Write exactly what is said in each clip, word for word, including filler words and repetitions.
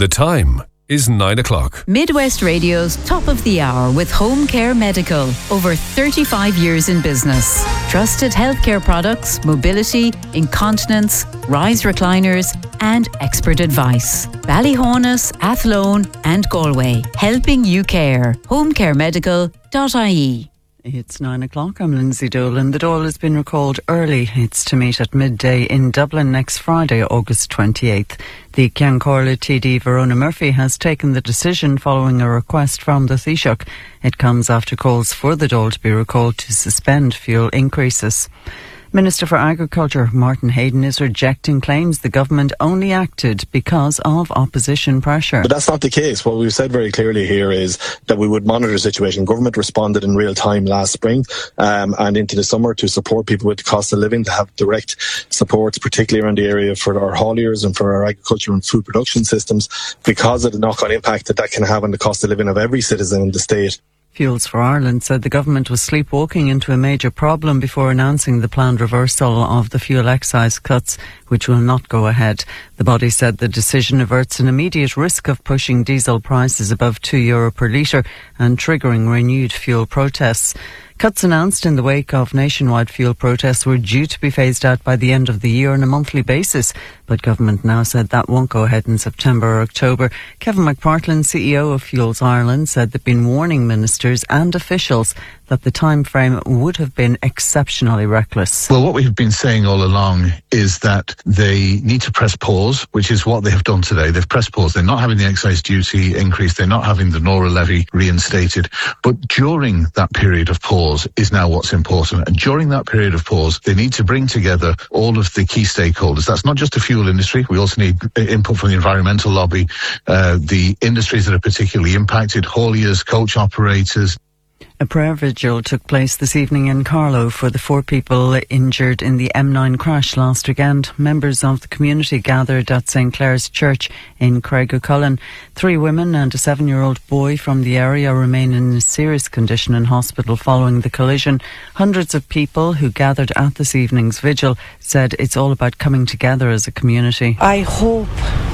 The time is nine o'clock. Midwest Radio's Top of the Hour with Home Care Medical. Over thirty-five years in business. Trusted healthcare products, mobility, incontinence, rise recliners and expert advice. Ballyhonus, Athlone and Galway. Helping you care. home care medical dot I E. It's nine o'clock. I'm Lindsay Dolan. The Dáil has been recalled early. It's to meet at midday in Dublin next Friday, August twenty-eighth. The Ceann Comhairle T D Verona Murphy has taken the decision following a request from the Taoiseach. It comes after calls for the Dáil to be recalled to suspend fuel increases. Minister for Agriculture Martin Hayden is rejecting claims the government only acted because of opposition pressure. But that's not the case. What we've said very clearly here is that we would monitor the situation. Government responded in real time last spring um, and into the summer to support people with the cost of living, to have direct supports, particularly around the area for our hauliers and for our agriculture and food production systems, because of the knock-on impact that that can have on the cost of living of every citizen in the state. Fuels for Ireland said the government was sleepwalking into a major problem before announcing the planned reversal of the fuel excise cuts, which will not go ahead. The body said the decision averts an immediate risk of pushing diesel prices above two euro per litre and triggering renewed fuel protests. Cuts announced in the wake of nationwide fuel protests were due to be phased out by the end of the year on a monthly basis, but government now said that won't go ahead in September or October. Kevin McPartlin, C E O of Fuels Ireland, said they've been warning ministers and officials that the time frame would have been exceptionally reckless. Well, what we have been saying all along is that they need to press pause, which is what they have done today. They've pressed pause. They're not having the excise duty increase. They're not having the Nora levy reinstated. But during that period of pause is now what's important. And during that period of pause, they need to bring together all of the key stakeholders. That's not just the fuel industry. We also need input from the environmental lobby, uh, the industries that are particularly impacted, hauliers, coach operators. A prayer vigil took place this evening in Carlow for the four people injured in the M nine crash last weekend. Members of the community gathered at Saint Clair's Church in Craigacullen. Three women and a seven-year-old boy from the area remain in a serious condition in hospital following the collision. Hundreds of people who gathered at this evening's vigil said it's all about coming together as a community. I hope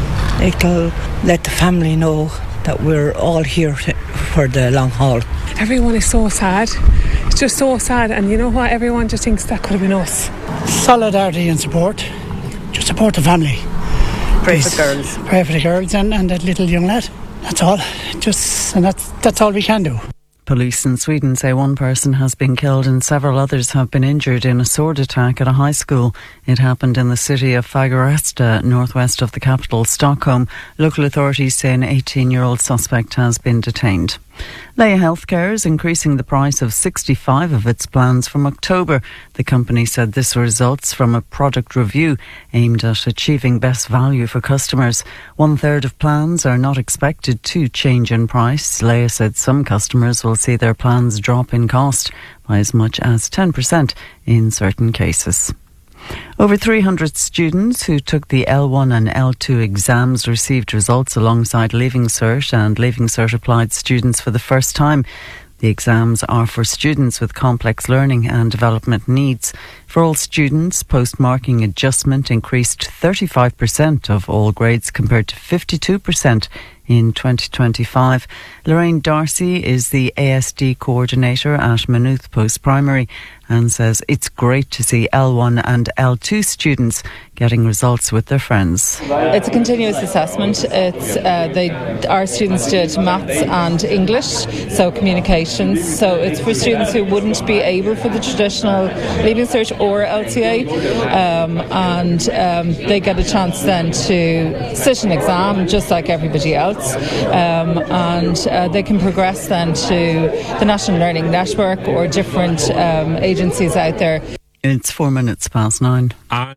it'll let the family know that we're all here for the long haul. Everyone is so sad. It's just so sad. And you know what? Everyone just thinks that could have been us. Solidarity and support. Just support the family. Pray Please. for girls. Pray for the girls and, and that little young lad. That's all. Just and that's that's all we can do. Police in Sweden say one person has been killed and several others have been injured in a sword attack at a high school. It happened in the city of Fagersta, northwest of the capital, Stockholm. Local authorities say an eighteen-year-old suspect has been detained. Leia Healthcare is increasing the price of sixty-five of its plans from October. The company said this results from a product review aimed at achieving best value for customers. One third of plans are not expected to change in price. Leia said some customers will see their plans drop in cost by as much as ten percent in certain cases. Over three hundred students who took the L one and L two exams received results alongside Leaving Cert and Leaving Cert applied students for the first time. The exams are for students with complex learning and development needs. For all students, post-marking adjustment increased thirty-five percent of all grades compared to fifty-two percent in twenty twenty-five. Lorraine Darcy is the A S D coordinator at Maynooth Post Primary and says it's great to see L one and L two students getting results with their friends. It's a continuous assessment. It's uh, they our students did maths and English, so communications. So it's for students who wouldn't be able for the traditional Leaving Cert or L T A, um, and um, they get a chance then to sit an exam just like everybody else, um, and uh, they can progress then to the National Learning Network or different um, agencies out there. It's four minutes past nine. Uh-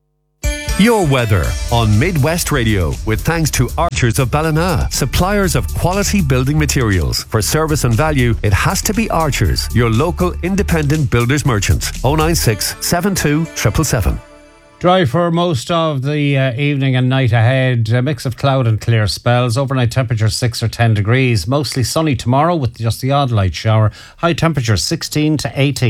Your weather on Midwest Radio with thanks to Archers of Ballina, suppliers of quality building materials. For service and value, it has to be Archers, your local independent builders merchant. oh nine six, seven two, seven seven seven. Dry for most of the uh, evening and night ahead. A mix of cloud and clear spells. Overnight temperature six or ten degrees. Mostly sunny tomorrow with just the odd light shower. High temperature sixteen to eighteen.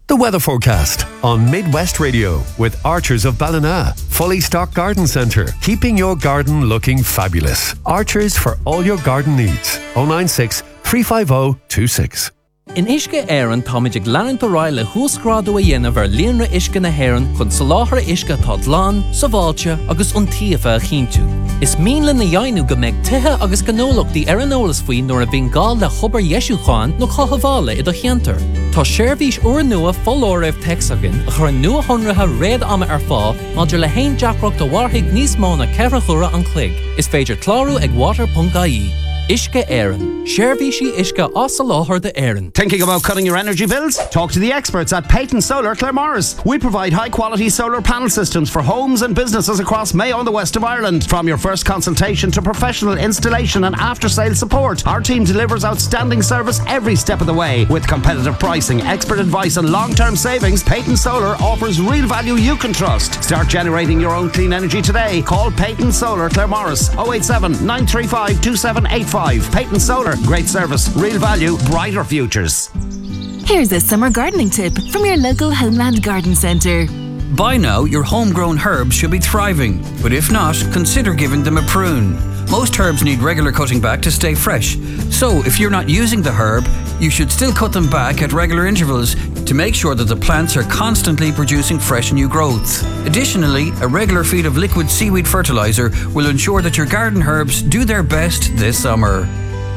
The weather forecast on Midwest Radio with Archers of Ballina. Fully stocked garden centre, keeping your garden looking fabulous. Archers for all your garden needs. oh nine six, three five oh, two six. In Ishke Éireann táiméid ag leanann do ráille húsgrádu a dhéanamh ar líonra Ishke na hÉireann chun soláthar Ishke tá dlán, saváilte agus iontaofa a chinntiú. Is míle na dhéanú go mbeidh tithe agus gnólachtaí ar an eolas faoi nuair a bhíonn gá le chobar Yeisiúcháin nó chothabhála i do cheantar. Tá séirbhís uair nua follóibh texagan a chur nua honratha réad ama ar fá maidir le haon deacracht do warthaigh níos mó na ceithre chura an chloig. Is féidir clárú ag water dot I E. Ishke Éireann. Séirbhísí Ishke as soláthar de Éireann. Thinking about cutting your energy bills? Talk to the experts at Peyton Solar Claremorris. We provide high-quality solar panel systems for homes and businesses across Mayo and the west of Ireland. From your first consultation to professional installation and after-sale support, our team delivers outstanding service every step of the way. With competitive pricing, expert advice and long-term savings, Peyton Solar offers real value you can trust. Start generating your own clean energy today. Call Peyton Solar Claremorris oh eight seven, nine three five, two seven eight five. Peyton Solar, great service, real value, brighter futures. Here's a summer gardening tip from your local Homeland Garden Centre. By now, your homegrown herbs should be thriving, but if not, consider giving them a prune. Most herbs need regular cutting back to stay fresh, so if you're not using the herb, you should still cut them back at regular intervals to make sure that the plants are constantly producing fresh new growths. Additionally, a regular feed of liquid seaweed fertilizer will ensure that your garden herbs do their best this summer.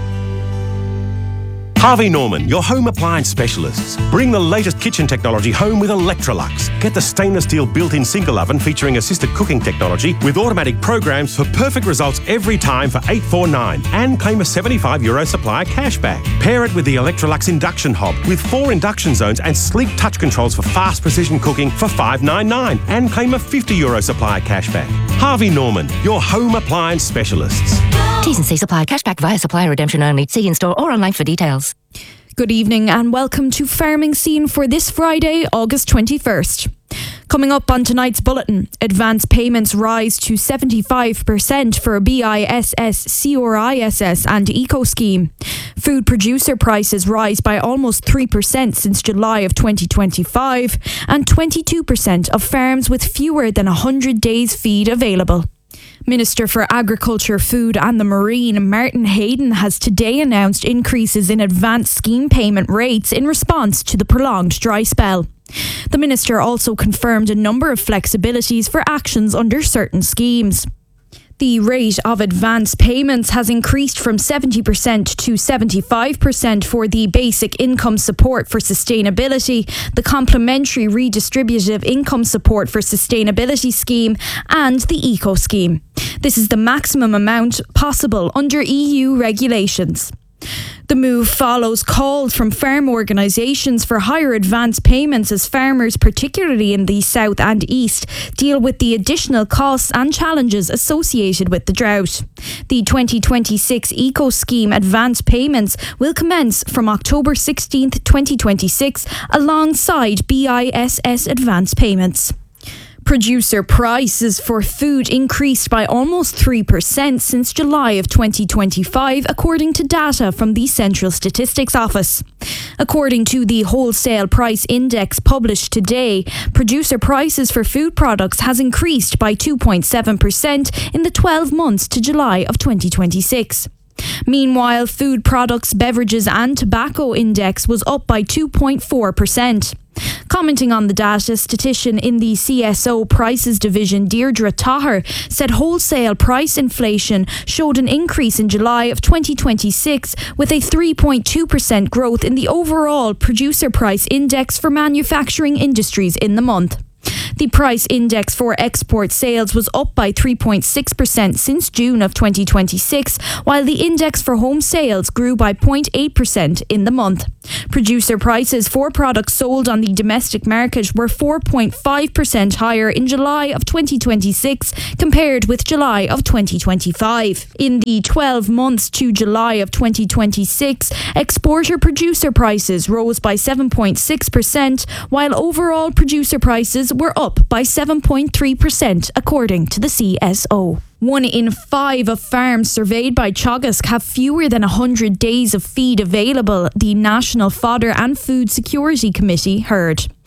Harvey Norman, your home appliance specialists. Bring the latest kitchen technology home with Electrolux. Get the stainless steel built-in single oven featuring assisted cooking technology with automatic programs for perfect results every time for eight forty-nine and claim a seventy-five euro supplier cashback. Pair it with the Electrolux induction hob with four induction zones and sleek touch controls for fast precision cooking for five ninety-nine and claim a fifty euro supplier cashback. Harvey Norman, your home appliance specialists. T's and C's apply. Cashback via supplier redemption only. See in store or online for details. Good evening and welcome to Farming Scene for this Friday, August twenty-first. Coming up on tonight's bulletin, advance payments rise to seventy-five percent for B I S S, C R I S S and Eco Scheme. Food producer prices rise by almost three percent since July of twenty twenty-five, and twenty-two percent of farms with fewer than one hundred days feed available. Minister for Agriculture, Food and the Marine, Martin Hayden, has today announced increases in advance scheme payment rates in response to the prolonged dry spell. The Minister also confirmed a number of flexibilities for actions under certain schemes. The rate of advance payments has increased from seventy percent to seventy-five percent for the Basic Income Support for Sustainability, the Complementary Redistributive Income Support for Sustainability Scheme and the Eco Scheme. This is the maximum amount possible under E U regulations. The move follows calls from farm organisations for higher advance payments as farmers, particularly in the south and east, deal with the additional costs and challenges associated with the drought. The twenty twenty-six Eco Scheme advance payments will commence from October sixteenth, twenty twenty-six, alongside B I S S advance payments. Producer prices for food increased by almost three percent since July of twenty twenty-five, according to data from the Central Statistics Office. According to the Wholesale Price Index published today, producer prices for food products has increased by two point seven percent in the twelve months to July of twenty twenty-six. Meanwhile, food products, beverages and tobacco index was up by two point four percent. Commenting on the data, statistician in the C S O Prices Division, Deirdre Taher, said wholesale price inflation showed an increase in July of twenty twenty-six with a three point two percent growth in the overall producer price index for manufacturing industries in the month. The price index for export sales was up by three point six percent since June of twenty twenty-six, while the index for home sales grew by zero point eight percent in the month. Producer prices for products sold on the domestic market were four point five percent higher in July of twenty twenty-six compared with July of twenty twenty-five. In the twelve months to July of twenty twenty-six, exporter producer prices rose by seven point six percent, while overall producer prices were up by seven point three percent, according to the C S O. One in five of farms surveyed by Teagasc have fewer than one hundred days of feed available, the National Fodder and Food Security Committee heard.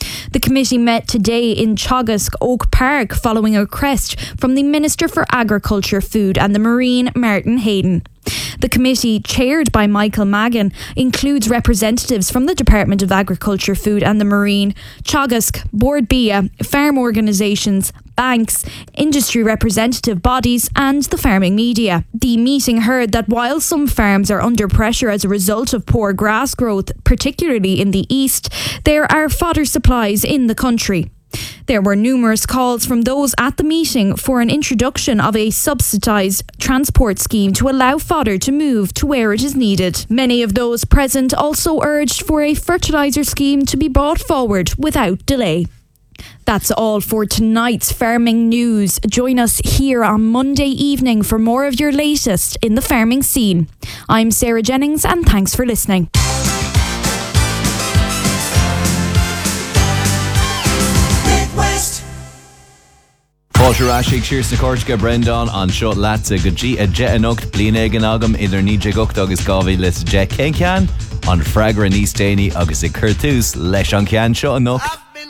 The committee met today in Teagasc Oak Park following a request from the Minister for Agriculture, Food and the Marine, Martin Hayden. The committee, chaired by Michael Magan, includes representatives from the Department of Agriculture, Food and the Marine, Teagasc, Bord Bia, farm organisations, banks, industry representative bodies and the farming media. The meeting heard that while some farms are under pressure as a result of poor grass growth, particularly in the east, there are fodder supplies in the country. There were numerous calls from those at the meeting for an introduction of a subsidised transport scheme to allow fodder to move to where it is needed. Many of those present also urged for a fertiliser scheme to be brought forward without delay. That's all for tonight's farming news. Join us here on Monday evening for more of your latest in the farming scene. I'm Sarah Jennings and thanks for listening. Páirtear Ashig Sirs na Córtacha Brendan an seo láta go dtí a jet anocht bliana ag an agam idir nídé gocht agus gábhí lis jet cén ceann an freagra níos déine agus i curtús leis an ceann seo anocht.